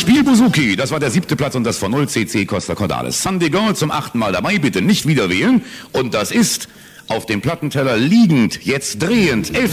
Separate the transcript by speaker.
Speaker 1: Spiel Buzuki, das war der 7. Platz und das von 0 CC Costa Cordalis. Sunday Girl zum 8. Mal dabei, bitte nicht wieder wählen. Und das ist auf dem Plattenteller liegend, jetzt drehend, 11.